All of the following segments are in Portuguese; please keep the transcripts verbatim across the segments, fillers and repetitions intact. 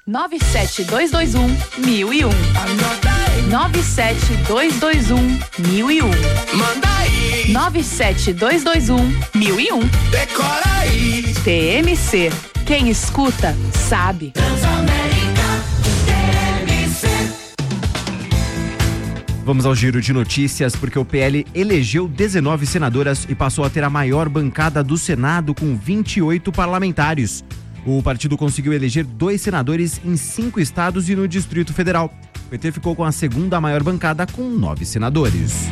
nove sete dois dois um, mil e um. nove sete dois dois um, mil e um. Manda aí. nove sete dois dois um, mil e um. Decora aí. T M C. Quem escuta, sabe. Transamérica, T M C. Vamos ao giro de notícias, porque o P L elegeu dezenove senadoras e passou a ter a maior bancada do Senado com vinte e oito parlamentares. O partido conseguiu eleger dois senadores em cinco estados e no Distrito Federal. O P T ficou com a segunda maior bancada com nove senadores.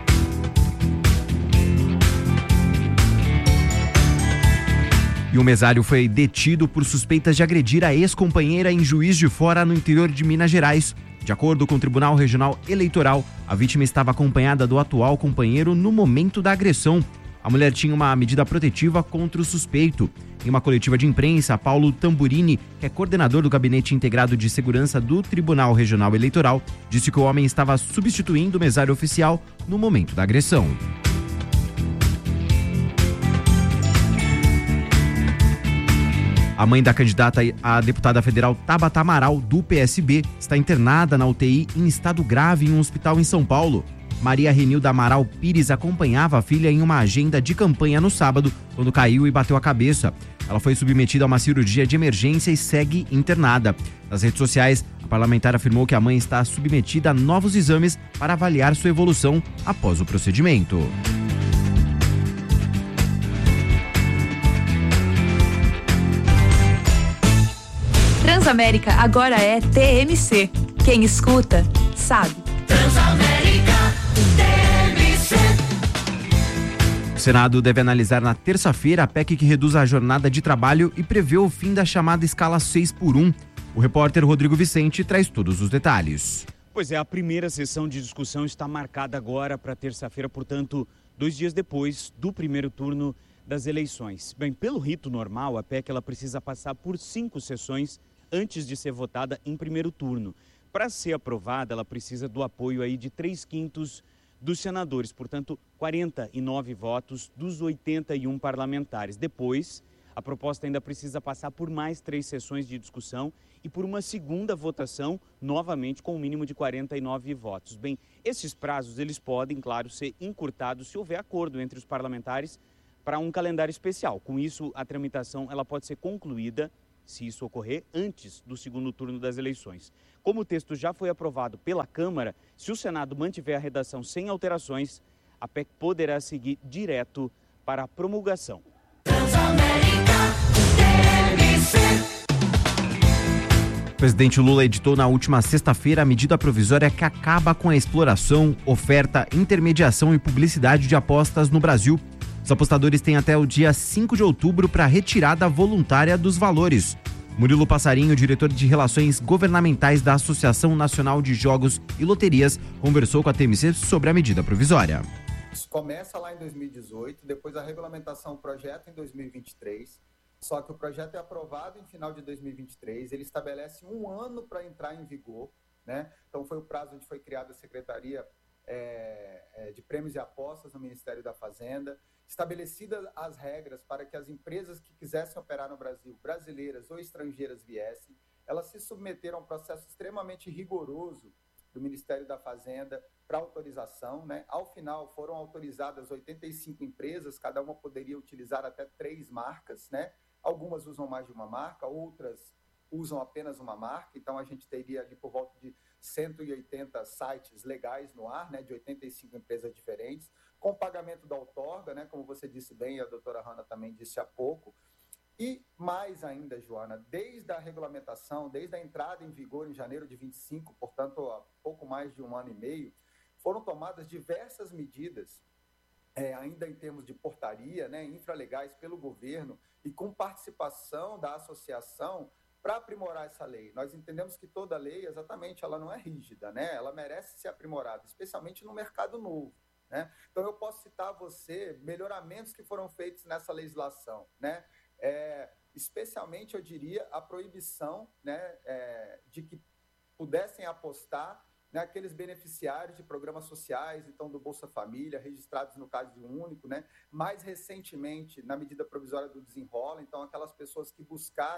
E um mesário foi detido por suspeitas de agredir a ex-companheira em Juiz de Fora, no interior de Minas Gerais. De acordo com o Tribunal Regional Eleitoral, a vítima estava acompanhada do atual companheiro no momento da agressão. A mulher tinha uma medida protetiva contra o suspeito. Em uma coletiva de imprensa, Paulo Tamburini, que é coordenador do Gabinete Integrado de Segurança do Tribunal Regional Eleitoral, disse que o homem estava substituindo o mesário oficial no momento da agressão. A mãe da candidata a deputada federal Tabata Amaral, do P S B, está internada na U T I em estado grave em um hospital em São Paulo. Maria Renilda Amaral Pires acompanhava a filha em uma agenda de campanha no sábado, quando caiu e bateu a cabeça. Ela foi submetida a uma cirurgia de emergência e segue internada. Nas redes sociais, a parlamentar afirmou que a mãe está submetida a novos exames para avaliar sua evolução após o procedimento. Transamérica agora é T M C. Quem escuta, sabe. Transamérica, T M C. O Senado deve analisar na terça-feira a P E C que reduz a jornada de trabalho e prevê o fim da chamada escala seis por um. O repórter Rodrigo Vicente traz todos os detalhes. Pois é, a primeira sessão de discussão está marcada agora para terça-feira, portanto, dois dias depois do primeiro turno das eleições. Bem, pelo rito normal, a P E C ela precisa passar por cinco sessões antes de ser votada em primeiro turno. Para ser aprovada, ela precisa do apoio aí de três quintos dos senadores, portanto, quarenta e nove votos dos oitenta e um parlamentares. Depois, a proposta ainda precisa passar por mais três sessões de discussão e por uma segunda votação, novamente com um mínimo de quarenta e nove votos. Bem, esses prazos, eles podem, claro, ser encurtados se houver acordo entre os parlamentares para um calendário especial. Com isso, a tramitação ela pode ser concluída, se isso ocorrer, antes do segundo turno das eleições. Como o texto já foi aprovado pela Câmara, se o Senado mantiver a redação sem alterações, a P E C poderá seguir direto para a promulgação. Transamérica, T M C. O presidente Lula editou na última sexta-feira a medida provisória que acaba com a exploração, oferta, intermediação e publicidade de apostas no Brasil. Os apostadores têm até o dia cinco de outubro para retirada voluntária dos valores. Murilo Passarinho, diretor de Relações Governamentais da Associação Nacional de Jogos e Loterias, conversou com a T M C sobre a medida provisória. Isso começa lá em dois mil e dezoito, depois a regulamentação, o projeto em dois mil e vinte e três, só que o projeto é aprovado em final de dois mil e vinte e três, ele estabelece um ano para entrar em vigor, né? Então foi o prazo onde foi criada a Secretaria é, de Prêmios e Apostas no Ministério da Fazenda, estabelecidas as regras para que as empresas que quisessem operar no Brasil, brasileiras ou estrangeiras viessem, elas se submeteram a um processo extremamente rigoroso do Ministério da Fazenda para autorização, né? Ao final foram autorizadas oitenta e cinco empresas, cada uma poderia utilizar até três marcas, né? Algumas usam mais de uma marca, outras usam apenas uma marca, então a gente teria ali por volta de cento e oitenta sites legais no ar, né? De oitenta e cinco empresas diferentes, com pagamento da outorga, né? Como você disse bem, a doutora Hanna também disse há pouco. E mais ainda, Joana, desde a regulamentação, desde a entrada em vigor em janeiro de vinte e cinco, portanto, há pouco mais de um ano e meio, foram tomadas diversas medidas, é, ainda em termos de portaria, né, infralegais pelo governo e com participação da associação para aprimorar essa lei. Nós entendemos que toda lei, exatamente, ela não é rígida, né? Ela merece ser aprimorada, especialmente no mercado novo, né? Então, eu posso citar a você melhoramentos que foram feitos nessa legislação, né? É, especialmente, eu diria, a proibição, né, é, de que pudessem apostar, né, aqueles beneficiários de programas sociais, então do Bolsa Família, registrados no Cade Único, né, mais recentemente na medida provisória do Desenrola, então aquelas pessoas que buscaram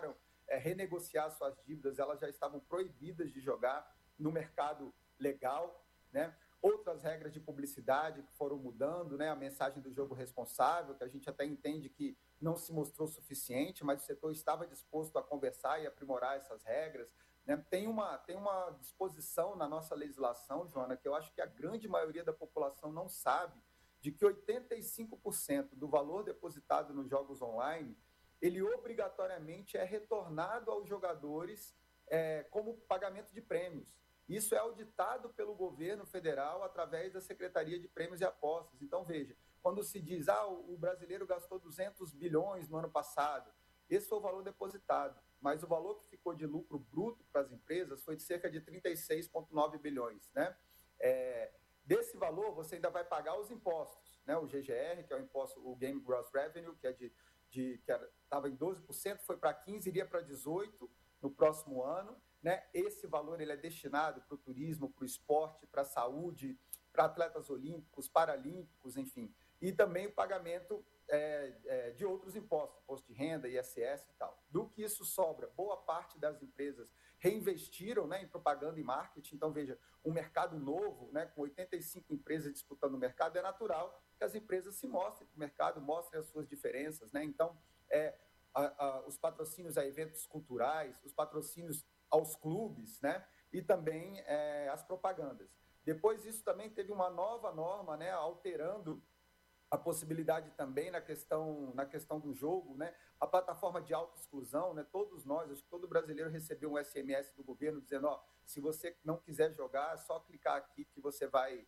é, renegociar suas dívidas, elas já estavam proibidas de jogar no mercado legal, né? Outras regras de publicidade que foram mudando, né? A mensagem do jogo responsável, que a gente até entende que não se mostrou suficiente, mas o setor estava disposto a conversar e aprimorar essas regras, né? Tem uma, tem uma disposição na nossa legislação, Joana, que eu acho que a grande maioria da população não sabe, de que oitenta e cinco por cento do valor depositado nos jogos online, ele obrigatoriamente é retornado aos jogadores é, como pagamento de prêmios. Isso é auditado pelo governo federal através da Secretaria de Prêmios e Apostas. Então, veja, quando se diz, ah, o brasileiro gastou duzentos bilhões no ano passado, esse foi o valor depositado, mas o valor que ficou de lucro bruto para as empresas foi de cerca de trinta e seis vírgula nove bilhões, né? É, desse valor, você ainda vai pagar os impostos, né? O G G R, que é o imposto, o Game Gross Revenue, que é de, de que estava em doze por cento, foi para quinze por cento, iria para dezoito por cento no próximo ano, né? Esse valor ele é destinado para o turismo, para o esporte, para a saúde, para atletas olímpicos, paralímpicos, enfim. E também o pagamento é, é, de outros impostos, imposto de renda, I S S e tal. Do que isso sobra, boa parte das empresas reinvestiram, né, em propaganda e marketing. Então, veja, um mercado novo, né, com oitenta e cinco empresas disputando o mercado, é natural que as empresas se mostrem para o mercado, mostrem as suas diferenças, né? Então, é, a, a, os patrocínios a eventos culturais, os patrocínios aos clubes, né, e também é, as propagandas. Depois, isso também teve uma nova norma, né, alterando a possibilidade também na questão, na questão do jogo, né? A plataforma de autoexclusão, né? Todos nós, acho que todo brasileiro recebeu um S M S do governo dizendo, ó, se você não quiser jogar, é só clicar aqui que você vai,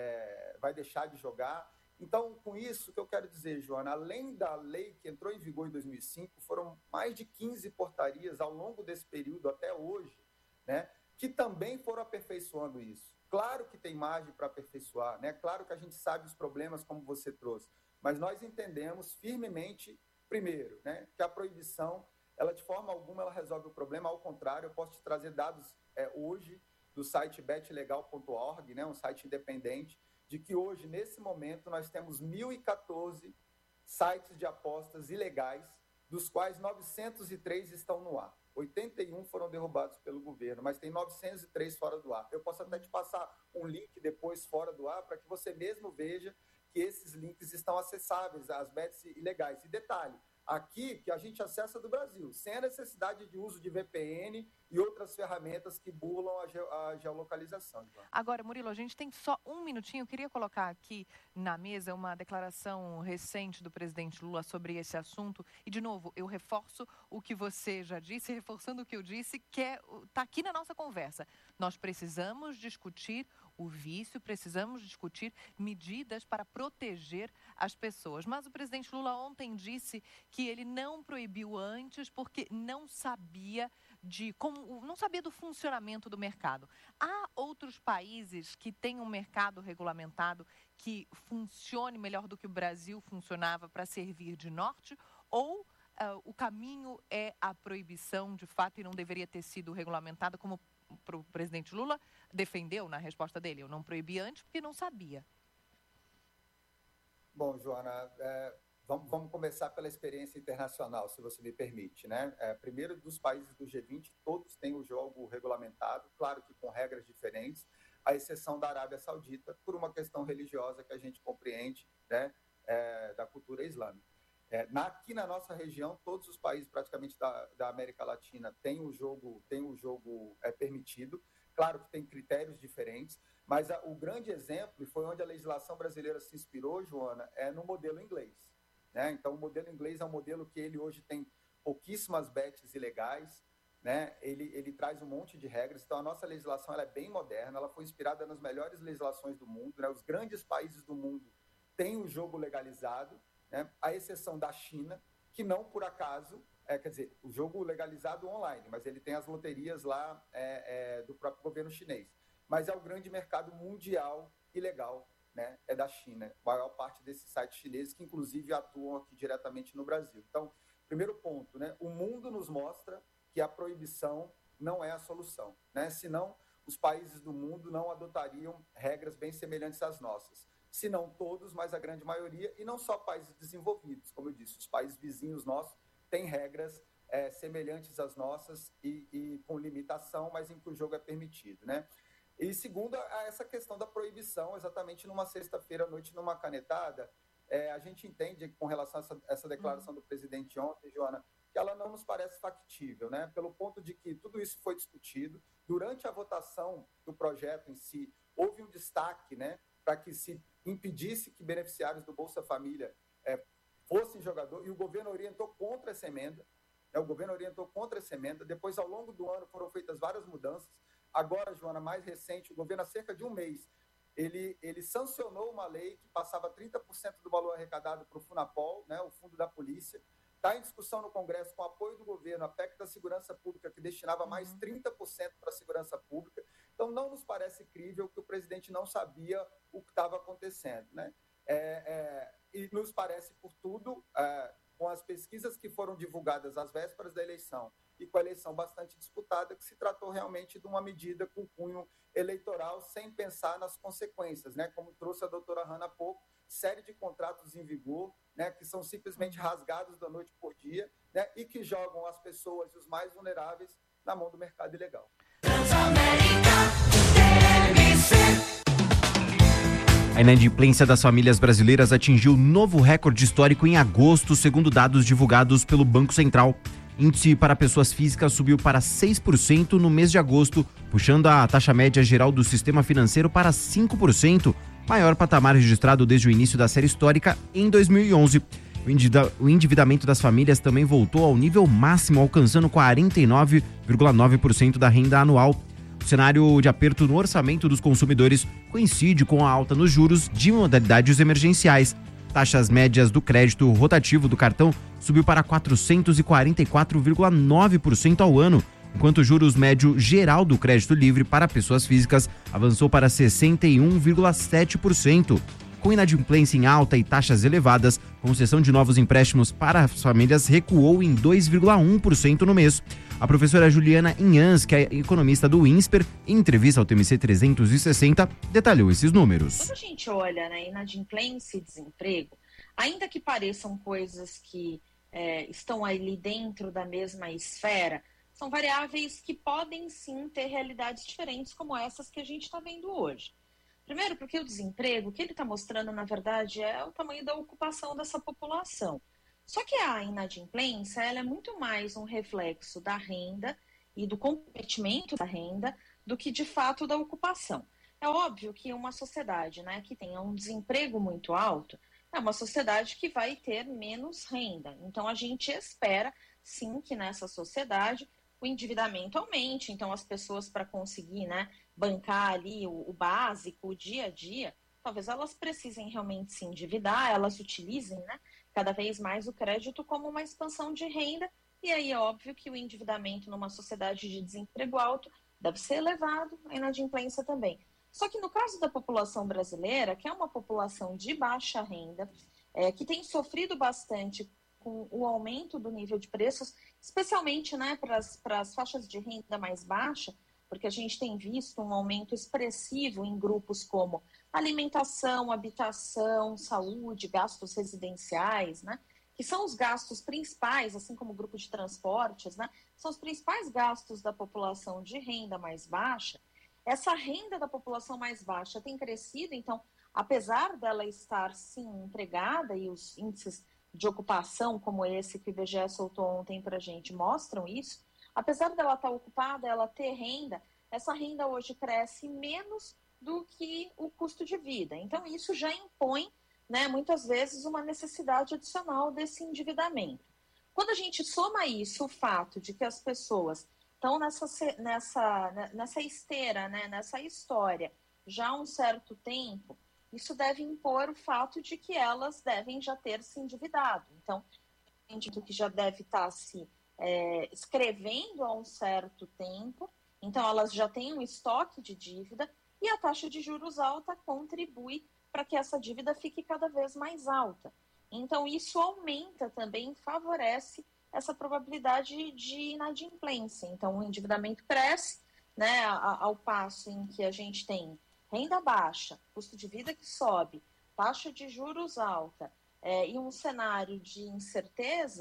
é, vai deixar de jogar. Então, com isso, o que eu quero dizer, Joana, além da lei que entrou em vigor em dois mil e cinco, foram mais de quinze portarias ao longo desse período até hoje, né? Que também foram aperfeiçoando isso. Claro que tem margem para aperfeiçoar, né? Claro que a gente sabe os problemas, como você trouxe, mas nós entendemos firmemente, primeiro, né, que a proibição, ela de forma alguma ela resolve o problema, ao contrário, eu posso te trazer dados é, hoje do site bet legal ponto org, né, um site independente, de que hoje, nesse momento, nós temos mil e quatorze sites de apostas ilegais, dos quais novecentos e três estão no ar. oitenta e um foram derrubados pelo governo, mas tem novecentos e três fora do ar. Eu posso até te passar um link depois fora do ar para que você mesmo veja que esses links estão acessáveis às bets ilegais. E detalhe, aqui que a gente acessa do Brasil, sem a necessidade de uso de V P N e outras ferramentas que burlam a, ge a geolocalização. Agora, Murilo, a gente tem só um minutinho. Eu queria colocar aqui na mesa uma declaração recente do presidente Lula sobre esse assunto. E, de novo, eu reforço o que você já disse, reforçando o que eu disse, que é, tá aqui na nossa conversa. Nós precisamos discutir o vício, precisamos discutir medidas para proteger as pessoas. Mas o presidente Lula ontem disse que ele não proibiu antes porque não sabia de como, não sabia do funcionamento do mercado. Há outros países que têm um mercado regulamentado que funcione melhor do que o Brasil funcionava para servir de norte? Ou uh, o caminho é a proibição de fato e não deveria ter sido regulamentado, como o presidente Lula defendeu na resposta dele? Eu não proibi antes porque não sabia. Bom, Joana, é, vamos, vamos começar pela experiência internacional, se você me permite, né? É, primeiro, dos países do G vinte, todos têm o jogo regulamentado, claro que com regras diferentes, à exceção da Arábia Saudita, por uma questão religiosa que a gente compreende, né, é, da cultura islâmica. É, na, aqui na nossa região, todos os países praticamente da, da América Latina têm o jogo, têm o jogo é, permitido. Claro que tem critérios diferentes, mas a, o grande exemplo, e foi onde a legislação brasileira se inspirou, Joana, é no modelo inglês, né? Então, o modelo inglês é um modelo que ele hoje tem pouquíssimas bets ilegais, né? Ele, ele traz um monte de regras. Então, a nossa legislação ela é bem moderna, ela foi inspirada nas melhores legislações do mundo, né? Os grandes países do mundo têm o jogo legalizado, né? À exceção da China, que não por acaso, é, quer dizer, o jogo legalizado online, mas ele tem as loterias lá é, é, do próprio governo chinês. Mas é o grande mercado mundial ilegal, né? É da China, a maior parte desses sites chineses que inclusive atuam aqui diretamente no Brasil. Então, primeiro ponto, né? O mundo nos mostra que a proibição não é a solução, né? Senão, os países do mundo não adotariam regras bem semelhantes às nossas. Se não todos, mas a grande maioria, e não só países desenvolvidos, como eu disse, os países vizinhos nossos têm regras é, semelhantes às nossas e, e com limitação, mas em que o jogo é permitido, né? E segundo, a essa questão da proibição, exatamente numa sexta-feira à noite, numa canetada, é, a gente entende com relação a essa, essa declaração do presidente ontem, Joana, que ela não nos parece factível, né? Pelo ponto de que tudo isso foi discutido. Durante a votação do projeto em si, houve um destaque, né, para que se impedisse que beneficiários do Bolsa Família é, fossem jogador, e o governo orientou contra essa emenda, né? O governo orientou contra essa emenda. Depois, ao longo do ano, foram feitas várias mudanças. Agora, Joana, mais recente, o governo, há cerca de um mês, ele, ele sancionou uma lei que passava trinta por cento do valor arrecadado para o Funapol, né, o Fundo da Polícia. Está em discussão no Congresso, com apoio do governo, a P E C da Segurança Pública, que destinava mais trinta por cento para a segurança pública. Então, não nos parece crível que o presidente não sabia o que estava acontecendo, né? É, é, e nos parece, por tudo, é, com as pesquisas que foram divulgadas às vésperas da eleição e com a eleição bastante disputada, que se tratou realmente de uma medida com cunho eleitoral, sem pensar nas consequências, né? Como trouxe a doutora Hanna há pouco, série de contratos em vigor, né, que são simplesmente rasgados da noite por dia, né, e que jogam as pessoas e os mais vulneráveis na mão do mercado ilegal. A inadimplência das famílias brasileiras atingiu novo recorde histórico em agosto, segundo dados divulgados pelo Banco Central. Índice para pessoas físicas subiu para seis por cento no mês de agosto, puxando a taxa média geral do sistema financeiro para cinco por cento, maior patamar registrado desde o início da série histórica em dois mil e onze. O endividamento das famílias também voltou ao nível máximo, alcançando quarenta e nove vírgula nove por cento da renda anual. O cenário de aperto no orçamento dos consumidores coincide com a alta nos juros de modalidades emergenciais. Taxas médias do crédito rotativo do cartão subiu para quatrocentos e quarenta e quatro vírgula nove por cento ao ano, enquanto o juros médio geral do crédito livre para pessoas físicas avançou para sessenta e um vírgula sete por cento. Com inadimplência em alta e taxas elevadas, concessão de novos empréstimos para as famílias recuou em dois vírgula um por cento no mês. A professora Juliana Inhans, que é economista do INSPER, em entrevista ao T M C trezentos e sessenta, detalhou esses números. Quando a gente olha, né, inadimplência e desemprego, ainda que pareçam coisas que é, estão ali dentro da mesma esfera, são variáveis que podem sim ter realidades diferentes como essas que a gente está vendo hoje. Primeiro, porque o desemprego, o que ele está mostrando, na verdade, é o tamanho da ocupação dessa população. Só que a inadimplência, ela é muito mais um reflexo da renda e do comprometimento da renda do que, de fato, da ocupação. É óbvio que uma sociedade, né, que tenha um desemprego muito alto é uma sociedade que vai ter menos renda. Então, a gente espera, sim, que nessa sociedade o endividamento aumente. Então, as pessoas, para conseguir, né, bancar ali o, o básico, o dia a dia, talvez elas precisem realmente se endividar, elas utilizem, né, cada vez mais o crédito como uma expansão de renda. E aí é óbvio que o endividamento numa sociedade de desemprego alto deve ser elevado, a inadimplência também. Só que no caso da população brasileira, que é uma população de baixa renda, é, que tem sofrido bastante com o aumento do nível de preços, especialmente, né, para as faixas de renda mais baixa, porque a gente tem visto um aumento expressivo em grupos como alimentação, habitação, saúde, gastos residenciais, né, que são os gastos principais, assim como o grupo de transportes, né, são os principais gastos da população de renda mais baixa. Essa renda da população mais baixa tem crescido, então, apesar dela estar, sim, empregada, e os índices de ocupação, como esse que o I B G E soltou ontem para a gente, mostram isso, apesar dela estar ocupada, ela ter renda, essa renda hoje cresce menos do que o custo de vida. Então, isso já impõe, né, muitas vezes, uma necessidade adicional desse endividamento. Quando a gente soma isso, o fato de que as pessoas estão nessa, nessa, nessa esteira, né, nessa história, já há um certo tempo, isso deve impor o fato de que elas devem já ter se endividado. Então, do que já deve estar se é, escrevendo há um certo tempo, então elas já têm um estoque de dívida e a taxa de juros alta contribui para que essa dívida fique cada vez mais alta. Então, isso aumenta também, favorece essa probabilidade de inadimplência. Então, o endividamento cresce, né, ao passo em que a gente tem renda baixa, custo de vida que sobe, taxa de juros alta é, e um cenário de incerteza,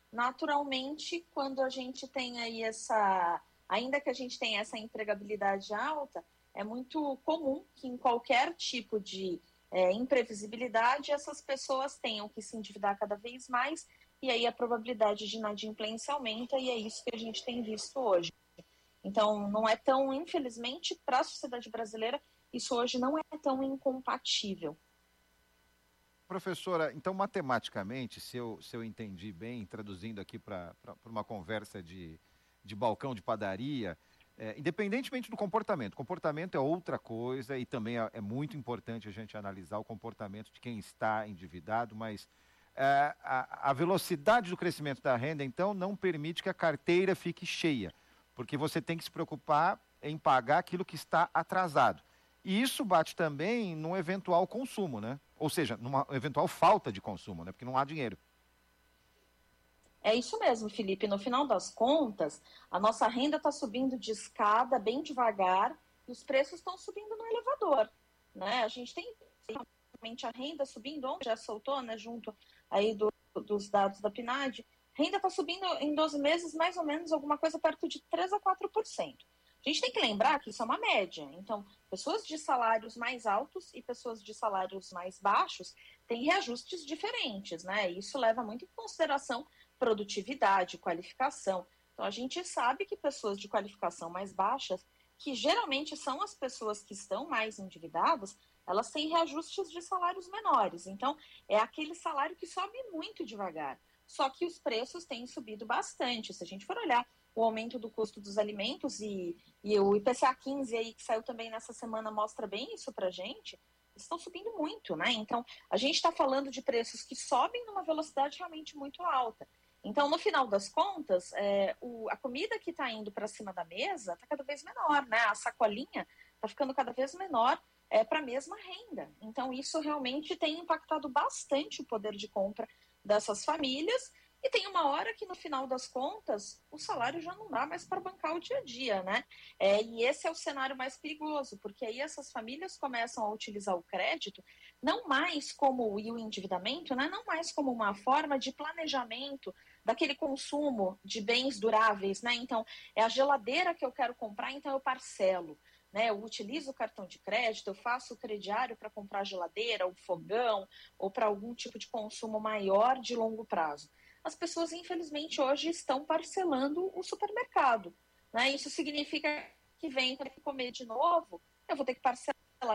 naturalmente, quando a gente tem aí essa, ainda que a gente tenha essa empregabilidade alta, é muito comum que em qualquer tipo de é, imprevisibilidade essas pessoas tenham que se endividar cada vez mais e aí a probabilidade de inadimplência aumenta e é isso que a gente tem visto hoje. Então, não é tão, infelizmente, para a sociedade brasileira, isso hoje não é tão incompatível. Professora, então, matematicamente, se eu, se eu entendi bem, traduzindo aqui para uma conversa de, de balcão de padaria, é, independentemente do comportamento, comportamento é outra coisa e também é, é muito importante a gente analisar o comportamento de quem está endividado, mas é, a, a velocidade do crescimento da renda, então, não permite que a carteira fique cheia, porque você tem que se preocupar em pagar aquilo que está atrasado. E isso bate também num eventual consumo, né? Ou seja, numa eventual falta de consumo, né? Porque não há dinheiro. É isso mesmo, Felipe. No final das contas, a nossa renda está subindo de escada bem devagar e os preços estão subindo no elevador, né? A gente tem realmente a renda subindo, onde já soltou, né? Junto aí do, dos dados da P N A D, renda está subindo em doze meses mais ou menos alguma coisa perto de três a quatro por cento. A gente tem que lembrar que isso é uma média. Então, pessoas de salários mais altos e pessoas de salários mais baixos têm reajustes diferentes, né? Isso leva muito em consideração produtividade, qualificação. Então, a gente sabe que pessoas de qualificação mais baixas, que geralmente são as pessoas que estão mais endividadas, elas têm reajustes de salários menores. Então, é aquele salário que sobe muito devagar. Só que os preços têm subido bastante. Se a gente for olhar o aumento do custo dos alimentos e, e o I P C A quinze aí, que saiu também nessa semana, mostra bem isso pra gente, estão subindo muito, né? Então, a gente está falando de preços que sobem numa velocidade realmente muito alta. Então, no final das contas, é, o, a comida que está indo para cima da mesa está cada vez menor, né? A sacolinha está ficando cada vez menor é, para a mesma renda. Então, isso realmente tem impactado bastante o poder de compra dessas famílias. E tem uma hora que, no final das contas, o salário já não dá mais para bancar o dia a dia, né? É, e esse é o cenário mais perigoso, porque aí essas famílias começam a utilizar o crédito não mais como, e o endividamento, né? Não mais como uma forma de planejamento daquele consumo de bens duráveis, né? Então, é a geladeira que eu quero comprar, então eu parcelo. Né, eu utilizo o cartão de crédito, eu faço o crediário para comprar geladeira, ou fogão, ou para algum tipo de consumo maior de longo prazo. As pessoas, infelizmente, hoje estão parcelando o supermercado. Né? Isso significa que vem para comer de novo, eu vou ter que parcelar